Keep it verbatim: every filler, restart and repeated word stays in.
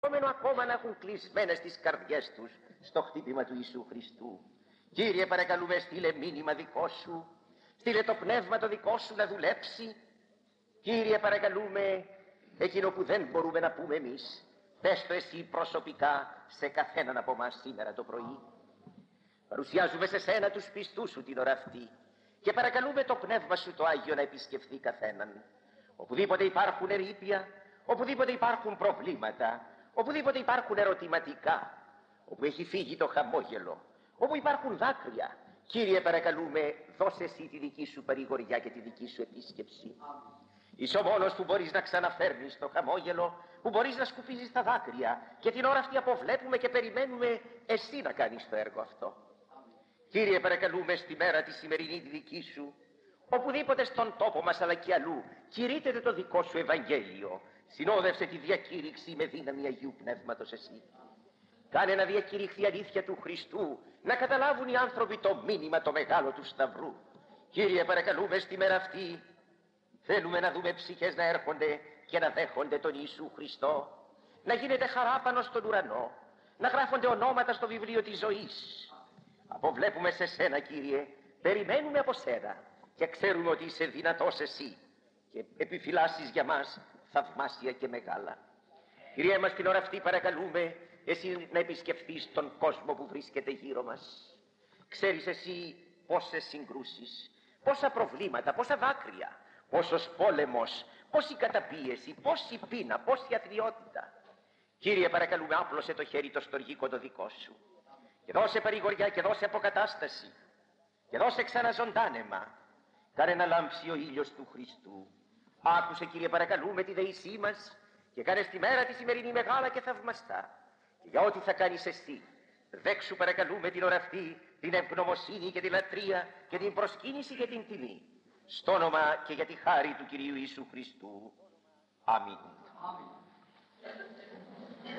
Όμενο ακόμα να έχουν κλεισμένες τις καρδιές τους στο χτύπημα του Ιησού Χριστού. Κύριε, παρακαλούμε, στείλε μήνυμα δικό σου, στείλε το πνεύμα το δικό σου να δουλέψει. Κύριε, παρακαλούμε, εκείνο που δεν μπορούμε να πούμε εμείς, πες το εσύ προσωπικά σε καθέναν από εμάς σήμερα το πρωί. Παρουσιάζουμε σε σένα τους πιστούς σου την ώρα αυτή και παρακαλούμε το πνεύμα σου το Άγιο να επισκεφθεί καθέναν. Οπουδήποτε υπάρχουν ερείπια, οπουδήποτε υπάρχουν προβλήματα, οπουδήποτε υπάρχουν ερωτηματικά, όπου έχει φύγει το χαμόγελο, όπου υπάρχουν δάκρυα, Κύριε, παρακαλούμε, δώσε εσύ τη δική σου παρηγοριά και τη δική σου επίσκεψη. Είσαι ο μόνος που μπορείς να ξαναφέρνεις το χαμόγελο, που μπορείς να σκουπίζεις τα δάκρυα, και την ώρα αυτή αποβλέπουμε και περιμένουμε εσύ να κάνεις το έργο αυτό. Κύριε, παρακαλούμε, στη μέρα τη σημερινή τη δική σου, οπουδήποτε στον τόπο μας αλλά και αλλού κηρύττεται το δικό σου Ευαγγέλιο, συνόδευσε τη διακήρυξη με δύναμη Αγίου Πνεύματος εσύ. Κάνε να διακηρυχθεί η αλήθεια του Χριστού, να καταλάβουν οι άνθρωποι το μήνυμα το μεγάλο του Σταυρού. Κύριε, παρακαλούμε, στη μέρα αυτή θέλουμε να δούμε ψυχές να έρχονται και να δέχονται τον Ιησού Χριστό, να γίνεται χαράπανο στον ουρανό, να γράφονται ονόματα στο βιβλίο της ζωής. Αποβλέπουμε σε σένα, Κύριε, περιμένουμε από σένα και ξέρουμε ότι είσαι δυνατός εσύ και επιφυλάσσεις για μας θαυμάσια και μεγάλα. Κύριε μας, την ώρα αυτή παρακαλούμε εσύ να επισκεφθείς τον κόσμο που βρίσκεται γύρω μας. Ξέρεις εσύ πόσες συγκρούσεις, πόσα προβλήματα, πόσα δάκρυα, πόσος πόλεμος, πόση καταπίεση, πόση πείνα, πόση αθλιότητα. Κύριε, παρακαλούμε, άπλωσε το χέρι το στοργικό το δικό σου και δώσε παρηγοριά και δώσε αποκατάσταση και δώσε ξαναζωντάνεμα. Κάνε να λάμψει ο ήλιος του Χριστού. Άκουσε, Κύριε, παρακαλούμε, τη δεήσή μας και κάνε στη μέρα τη σημερινή μεγάλα και θαυμαστά. Και για ό,τι θα κάνεις εσύ, δέξου, παρακαλούμε, την ώρα αυτή την ευγνωμοσύνη και τη λατρεία και την προσκύνηση και την τιμή. Στο όνομα και για τη χάρη του Κυρίου Ιησού Χριστού. Αμήν. Αμήν.